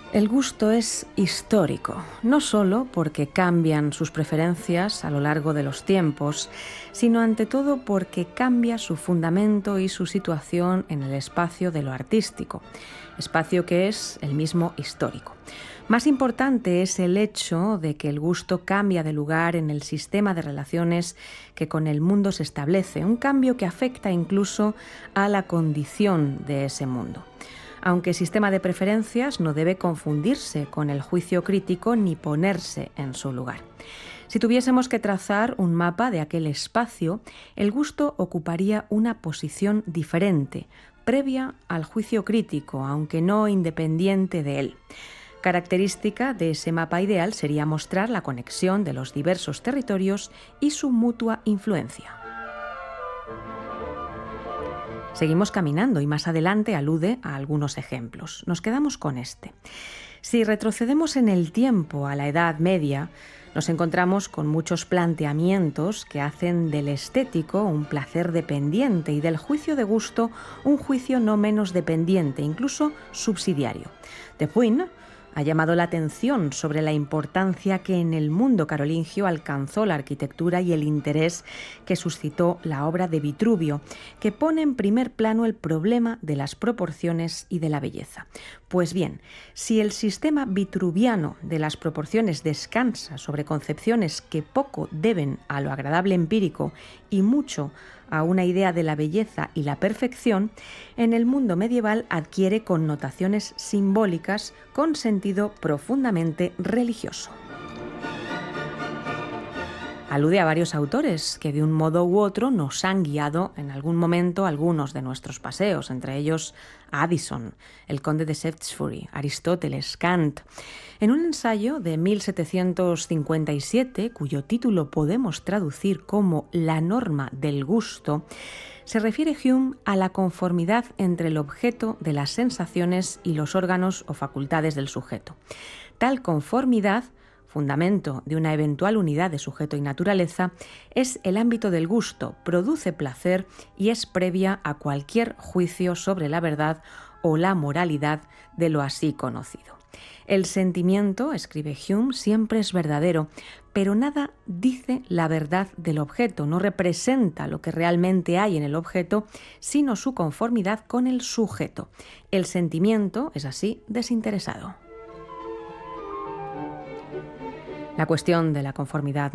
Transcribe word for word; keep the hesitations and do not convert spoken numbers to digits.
El gusto es histórico, no solo porque cambian sus preferencias a lo largo de los tiempos, sino ante todo porque cambia su fundamento y su situación en el espacio de lo artístico, espacio que es el mismo histórico. Más importante es el hecho de que el gusto cambia de lugar en el sistema de relaciones que con el mundo se establece, un cambio que afecta incluso a la condición de ese mundo. Aunque sistema de preferencias no debe confundirse con el juicio crítico ni ponerse en su lugar. Si tuviésemos que trazar un mapa de aquel espacio, el gusto ocuparía una posición diferente, previa al juicio crítico, aunque no independiente de él. Característica de ese mapa ideal sería mostrar la conexión de los diversos territorios y su mutua influencia. Seguimos caminando y más adelante alude a algunos ejemplos. Nos quedamos con este. Si retrocedemos en el tiempo a la Edad Media, nos encontramos con muchos planteamientos que hacen del estético un placer dependiente y del juicio de gusto un juicio no menos dependiente, incluso subsidiario. De Puyne ha llamado la atención sobre la importancia que en el mundo carolingio alcanzó la arquitectura y el interés que suscitó la obra de Vitruvio, que pone en primer plano el problema de las proporciones y de la belleza. Pues bien, si el sistema vitruviano de las proporciones descansa sobre concepciones que poco deben a lo agradable empírico y mucho a una idea de la belleza y la perfección, en el mundo medieval adquiere connotaciones simbólicas con sentido profundamente religioso. Alude a varios autores que de un modo u otro nos han guiado en algún momento algunos de nuestros paseos, entre ellos Addison, el conde de Shaftesbury, Aristóteles, Kant. En un ensayo de mil setecientos cincuenta y siete, cuyo título podemos traducir como La norma del gusto, se refiere Hume a la conformidad entre el objeto de las sensaciones y los órganos o facultades del sujeto. Tal conformidad, fundamento de una eventual unidad de sujeto y naturaleza, es el ámbito del gusto, produce placer y es previa a cualquier juicio sobre la verdad o la moralidad de lo así conocido. El sentimiento, escribe Hume, siempre es verdadero, pero nada dice la verdad del objeto, no representa lo que realmente hay en el objeto, sino su conformidad con el sujeto. El sentimiento es así desinteresado. La cuestión de la conformidad